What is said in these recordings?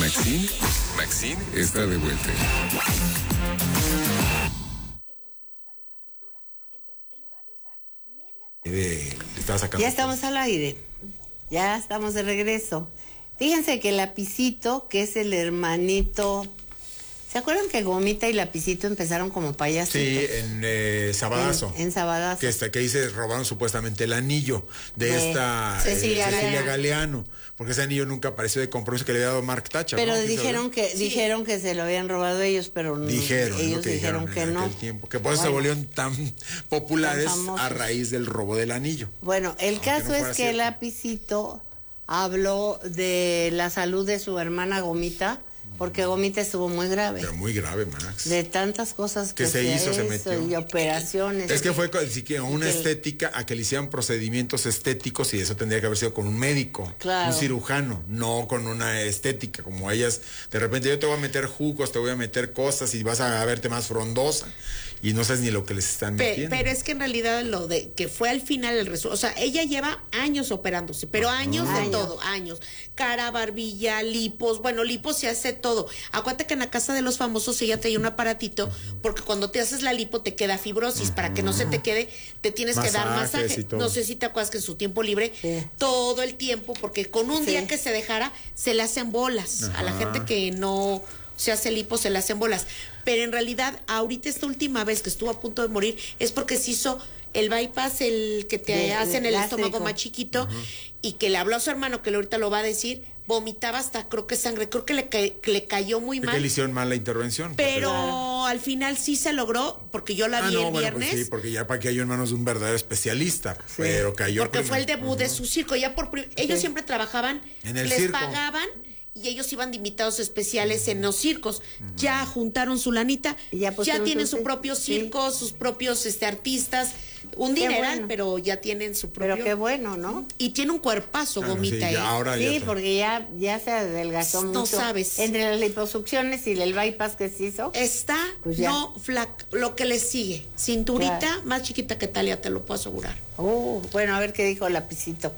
Maxine está de vuelta. Ya estamos al aire, ya estamos de regreso. Fíjense que Lapicito, que es el hermanito... ¿Se acuerdan que Gomita y Lapicito empezaron como payasitos? Sí, en Sabadazo. En Sabadazo. Que ahí se robaron supuestamente el anillo de esta Cecilia Galeano. Porque ese anillo nunca apareció de compromiso que le había dado Mark Thatcher. Pero ¿no? dijeron que se lo habían robado ellos, pero ellos dijeron que no. Tiempo, que por eso se volvieron tan populares a raíz del robo del anillo. Bueno, el caso es que Lapicito habló de la salud de su hermana Gomita, porque Gomita estuvo muy grave. Pero muy grave, Max. De tantas cosas que se metió. Y operaciones. Es que fue una estética a que le hicieran procedimientos estéticos y eso tendría que haber sido con un médico, claro, un cirujano, no con una estética, como ellas, de repente yo te voy a meter jugos, te voy a meter cosas y vas a verte más frondosa y no sabes ni lo que les están metiendo. Pero es que en realidad lo de que fue al final el resultado, o sea, ella lleva años operándose, pero años de todo, años. Cara, barbilla, lipos se hace todo. Acuérdate que en la casa de los famosos ella traía un aparatito, porque cuando te haces la lipo te queda fibrosis, para que no se te quede, te tienes que dar masaje. No sé si te acuerdas que en su tiempo libre, todo el tiempo, porque con un día que se dejara, se le hacen bolas. A la gente que no se hace lipo, se le hacen bolas. Pero en realidad, ahorita esta última vez que estuvo a punto de morir, es porque se hizo el bypass, el que te hacen el estómago más chiquito, y que le habló a su hermano, que ahorita lo va a decir, vomitaba hasta creo que sangre, creo que le cayó muy mal. Que le hicieron mal la intervención. Pero al final sí se logró, porque yo la vi el viernes. Pues sí, porque ya para que hay en manos de un verdadero especialista, pero cayó. Porque fue el debut de su circo, ya ellos siempre trabajaban, en el les circo. pagaban, y ellos iban de invitados especiales en los circos. Ya juntaron su lanita, ya tienen su propio circo, sus propios artistas, un dineral, pero ya tienen su propio. Pero qué bueno, ¿no? Y tiene un cuerpazo, Gomita. Porque ya se adelgazó mucho. No sabes. Entre las liposucciones y el bypass que se hizo. Está, lo que le sigue. Cinturita más chiquita que Talia, te lo puedo asegurar. Bueno, a ver qué dijo Lapicito.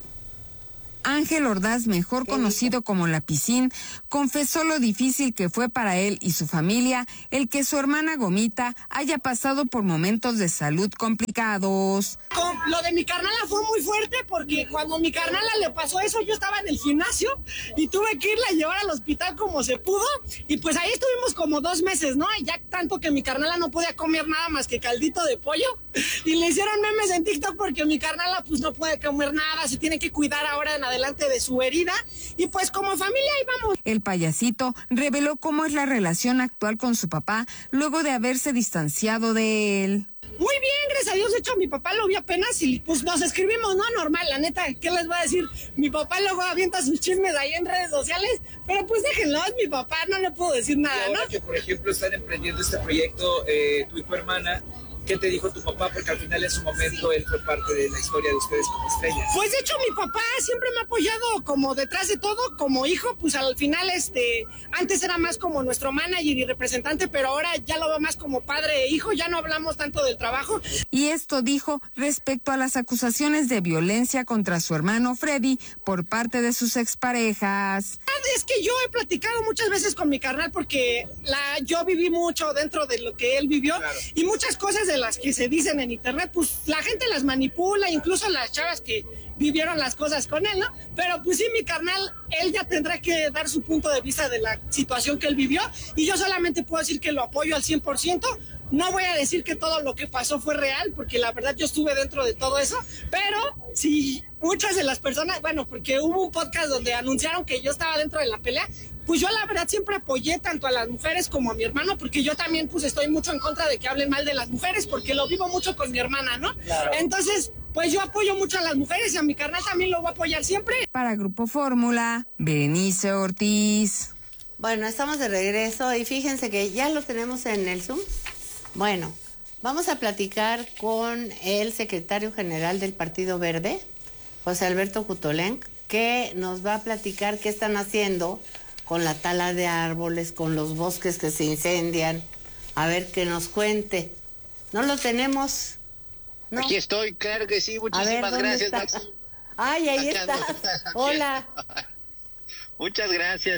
Ángel Ordaz, mejor conocido como Lapicín, confesó lo difícil que fue para él y su familia el que su hermana Gomita haya pasado por momentos de salud complicados. Lo de mi carnala fue muy fuerte porque cuando mi carnala le pasó eso yo estaba en el gimnasio y tuve que irla a llevar al hospital como se pudo y pues ahí estuvimos como 2 meses, ¿no? Y ya tanto que mi carnala no podía comer nada más que caldito de pollo y le hicieron memes en TikTok porque mi carnala pues no puede comer nada, se tiene que cuidar ahora en adelante de su herida y pues como familia ahí vamos. El payasito reveló cómo es la relación actual con su papá luego de haberse distanciado de él. Muy bien, gracias a Dios. De hecho, mi papá lo vio apenas y pues nos escribimos, ¿no? Normal, la neta, ¿qué les voy a decir? Mi papá luego avienta sus chismes ahí en redes sociales, pero pues déjenlo, es mi papá, no le puedo decir nada, y ahora, ¿no? Que, por ejemplo, están emprendiendo este proyecto, tú y tu hermana, ¿qué te dijo tu papá? Porque al final en su momento él fue parte de la historia de ustedes como estrellas. Pues de hecho mi papá siempre me ha apoyado como detrás de todo, como hijo, pues al final antes era más como nuestro manager y representante, pero ahora ya lo veo más como padre e hijo, ya no hablamos tanto del trabajo. Y esto dijo respecto a las acusaciones de violencia contra su hermano Freddy por parte de sus exparejas. Es que yo he platicado muchas veces con mi carnal porque yo viví mucho dentro de lo que él vivió, claro, y muchas cosas de las que se dicen en internet, pues la gente las manipula, incluso las chavas que vivieron las cosas con él, ¿no? Pero pues sí, mi carnal, él ya tendrá que dar su punto de vista de la situación que él vivió y yo solamente puedo decir que lo apoyo al 100%. No voy a decir que todo lo que pasó fue real, porque la verdad yo estuve dentro de todo eso, pero sí, muchas de las personas, bueno, porque hubo un podcast donde anunciaron que yo estaba dentro de la pelea, pues yo la verdad siempre apoyé tanto a las mujeres como a mi hermano, porque yo también pues estoy mucho en contra de que hablen mal de las mujeres, porque lo vivo mucho con mi hermana, ¿no? Claro. Entonces, pues yo apoyo mucho a las mujeres y a mi carnal también lo voy a apoyar siempre. Para Grupo Fórmula, Berenice Ortiz. Bueno, estamos de regreso y fíjense que ya lo tenemos en el Zoom. Bueno, vamos a platicar con el secretario general del Partido Verde, José Alberto Jutoleng, que nos va a platicar qué están haciendo con la tala de árboles, con los bosques que se incendian. A ver, que nos cuente. ¿No lo tenemos? ¿No? Aquí estoy, claro que sí, muchísimas gracias, Maxi. Ay, ahí estás. Hola. Muchas gracias.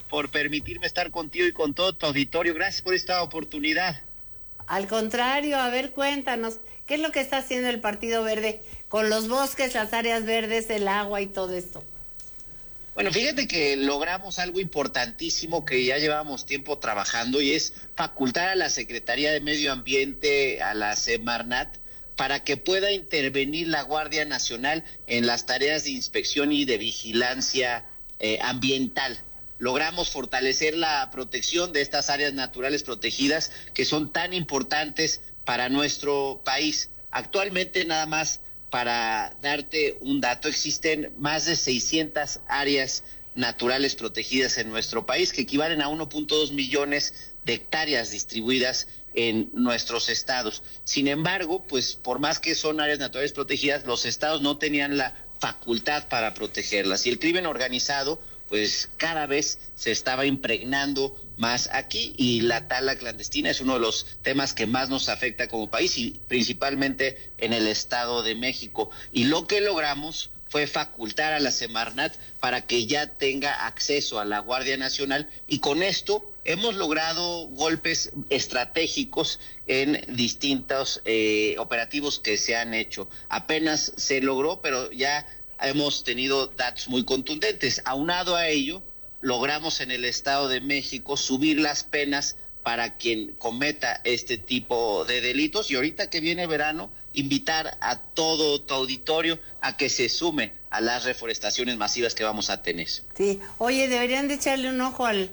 por permitirme estar contigo y con todo tu auditorio. Gracias por esta oportunidad. Al contrario, a ver, cuéntanos, ¿qué es lo que está haciendo el Partido Verde con los bosques, las áreas verdes, el agua y todo esto? Bueno, fíjate que logramos algo importantísimo que ya llevábamos tiempo trabajando, y es facultar a la Secretaría de Medio Ambiente, a la Semarnat, para que pueda intervenir la Guardia Nacional en las tareas de inspección y de vigilancia ambiental. Logramos fortalecer la protección de estas áreas naturales protegidas que son tan importantes para nuestro país. Actualmente, nada más para darte un dato, existen más de 600 áreas naturales protegidas en nuestro país, que equivalen a 1.2 millones de hectáreas distribuidas en nuestros estados. Sin embargo, pues por más que son áreas naturales protegidas, los estados no tenían la facultad para protegerlas, y el crimen organizado pues cada vez se estaba impregnando más aquí, y la tala clandestina es uno de los temas que más nos afecta como país, y principalmente en el Estado de México. Y lo que logramos fue facultar a la Semarnat para que ya tenga acceso a la Guardia Nacional, y con esto hemos logrado golpes estratégicos en distintos operativos que se han hecho. Apenas se logró, pero ya hemos tenido datos muy contundentes. Aunado a ello, logramos en el Estado de México subir las penas para quien cometa este tipo de delitos, y ahorita que viene verano, invitar a todo tu auditorio a que se sume a las reforestaciones masivas que vamos a tener. Sí, oye, deberían de echarle un ojo al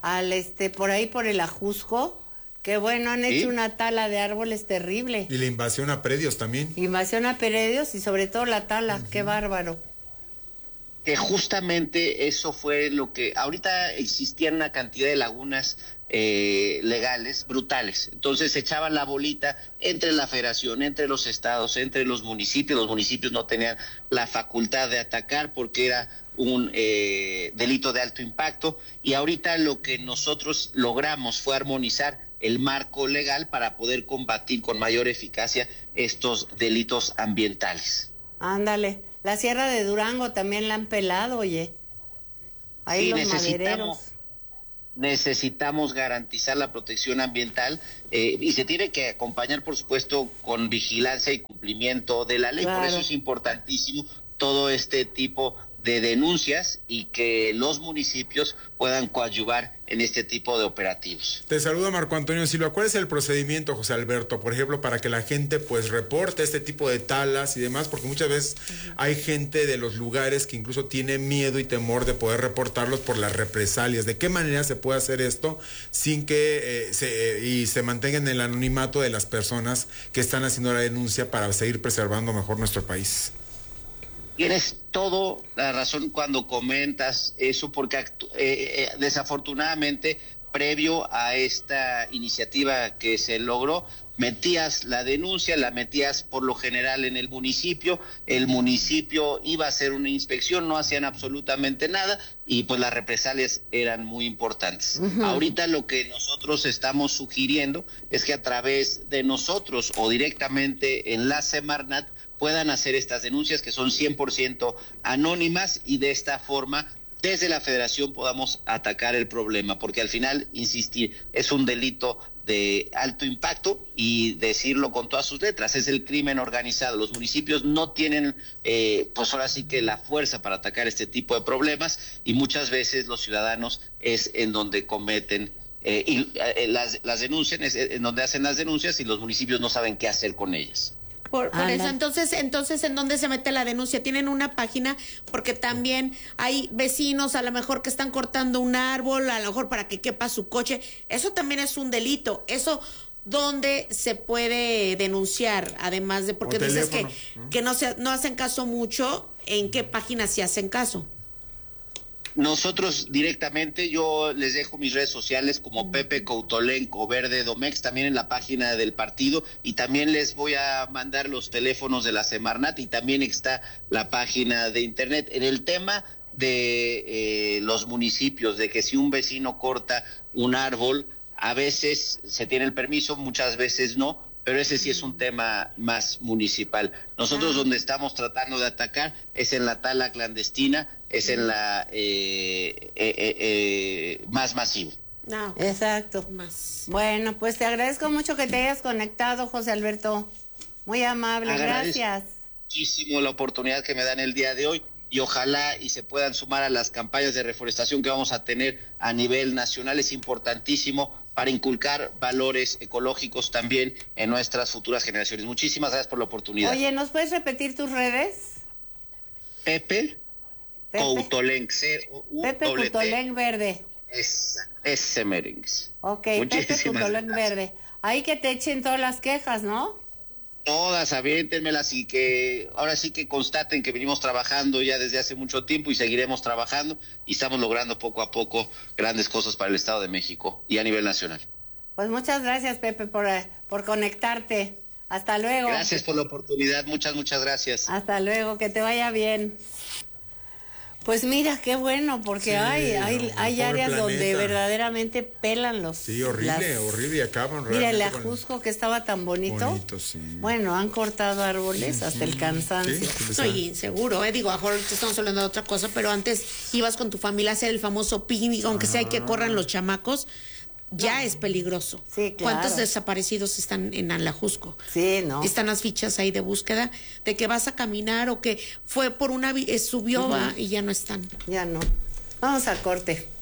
por ahí por el Ajusco, que bueno, han hecho una tala de árboles terrible. Y la invasión a predios también. Invasión a predios y sobre todo la tala, qué bárbaro. Que justamente eso fue lo que... Ahorita existían una cantidad de lagunas legales brutales. Entonces se echaban la bolita entre la federación, entre los estados, entre los municipios. Los municipios no tenían la facultad de atacar porque era un delito de alto impacto, y ahorita lo que nosotros logramos fue armonizar el marco legal para poder combatir con mayor eficacia estos delitos ambientales. Ándale, la Sierra de Durango también la han pelado, oye. Ahí sí, los madereros. Necesitamos garantizar la protección ambiental y se tiene que acompañar, por supuesto, con vigilancia y cumplimiento de la ley. Claro. Por eso es importantísimo todo este tipo de denuncias y que los municipios puedan coadyuvar en este tipo de operativos. Te saludo, Marco Antonio Silva. ¿Cuál es el procedimiento, José Alberto, por ejemplo, para que la gente pues reporte este tipo de talas y demás? Porque muchas veces hay gente de los lugares que incluso tiene miedo y temor de poder reportarlos por las represalias. ¿De qué manera se puede hacer esto sin que se mantenga en el anonimato de las personas que están haciendo la denuncia para seguir preservando mejor nuestro país? Tienes toda la razón cuando comentas eso, porque desafortunadamente, previo a esta iniciativa que se logró, metías la denuncia, la metías por lo general en el municipio iba a hacer una inspección, no hacían absolutamente nada, y pues las represalias eran muy importantes. Uh-huh. Ahorita lo que nosotros estamos sugiriendo es que a través de nosotros o directamente en la Semarnat puedan hacer estas denuncias, que son 100% anónimas, y de esta forma desde la federación podamos atacar el problema, porque al final, insistir, es un delito de alto impacto, y decirlo con todas sus letras, es el crimen organizado. Los municipios no tienen pues ahora sí que la fuerza para atacar este tipo de problemas, y muchas veces los ciudadanos es en donde cometen las denuncias, en donde hacen las denuncias, y los municipios no saben qué hacer con ellas. Por eso, entonces, ¿en dónde se mete la denuncia? ¿Tienen una página? Porque también hay vecinos a lo mejor que están cortando un árbol, a lo mejor para que quepa su coche. Eso también es un delito. Eso, ¿dónde se puede denunciar? Además de, porque dices que no hacen caso mucho, ¿en qué página sí hacen caso? Nosotros directamente, yo les dejo mis redes sociales como Pepe Coutolenco Verde Domex, también en la página del partido, y también les voy a mandar los teléfonos de la Semarnat, y también está la página de internet. En el tema de los municipios, de que si un vecino corta un árbol, a veces se tiene el permiso, muchas veces no, pero ese sí es un tema más municipal. Nosotros donde estamos tratando de atacar es en la tala clandestina, es en la más masivo. No, Exacto. más. Bueno, pues te agradezco mucho que te hayas conectado, José Alberto. Muy amable, Agradezco gracias. muchísimo la oportunidad que me dan el día de hoy y ojalá y se puedan sumar a las campañas de reforestación que vamos a tener a nivel nacional. Es importantísimo para inculcar valores ecológicos también en nuestras futuras generaciones. Muchísimas gracias por la oportunidad. Oye, ¿nos puedes repetir tus redes? Pepe Coutolenc, Pepe Coutolenc Verde. Ese merengues. Ok, Pepe Muchísimas Coutolenc gracias. Verde. Ahí que te echen todas las quejas, ¿no? Todas, aviéntenmelas y que ahora sí que constaten que venimos trabajando ya desde hace mucho tiempo y seguiremos trabajando y estamos logrando poco a poco grandes cosas para el Estado de México y a nivel nacional. Pues muchas gracias, Pepe, por conectarte. Hasta luego. Gracias por la oportunidad, muchas gracias. Hasta luego, que te vaya bien. Pues mira, qué bueno, porque Sí, hay pobre áreas donde planeta. verdaderamente pelan los... Sí, horrible, y acaban Mira, el realmente con- Ajusco que estaba tan bonito. Bonito, sí. Bueno, han cortado árboles hasta el cansancio. Sí, Soy inseguro, digo, ahora te estamos hablando de otra cosa, pero antes ibas con tu familia a hacer el famoso picnic, aunque sea que corran los chamacos, ya es peligroso. Sí, claro. ¿Cuántos desaparecidos están en Alajusco? Sí, ¿no? Están las fichas ahí de búsqueda de que vas a caminar o que fue por una subió va, y ya no están. Ya no. Vamos al corte.